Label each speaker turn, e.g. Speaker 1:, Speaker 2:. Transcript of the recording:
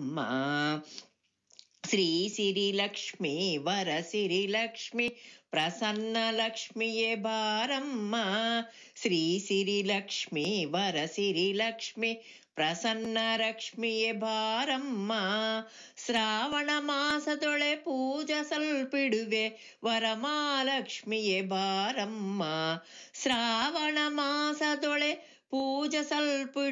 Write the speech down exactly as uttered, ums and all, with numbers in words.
Speaker 1: ಬಾರಮ್ಮ. ಶ್ರೀ ಸಿರಿ ಲಕ್ಷ್ಮಿ ವರ ಸಿರಿ ಲಕ್ಷ್ಮಿ ಪ್ರಸನ್ನ ಲಕ್ಷ್ಮಿಯೇ ಬಾರಮ್ಮ. ಶ್ರೀ ಸಿರಿ ಲಕ್ಷ್ಮಿ ವರ ಸಿರಿ ಲಕ್ಷ್ಮಿ ಪ್ರಸನ್ನ ಲಕ್ಷ್ಮಿಯೇ ಬಾರಮ್ಮ. ಶ್ರಾವಣ ಮಾಸದೊಳೆ ಪೂಜಾ ಸಲ್ಪಿಡುವೆ ವರಮಹಾಲಕ್ಷ್ಮಿಯೇ ಬಾರಮ್ಮ. ಶ್ರಾವಣ ಮಾಸದೊಳೆ ಪೂಜಾ ಸಲ್ಪಿಡು